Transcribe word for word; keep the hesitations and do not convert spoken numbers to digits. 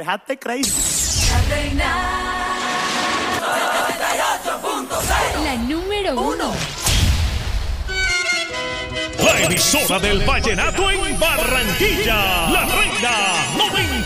dejaste crazy. La Reina noventa y ocho punto seis. La número uno. La emisora del vallenato en Barranquilla. La Reina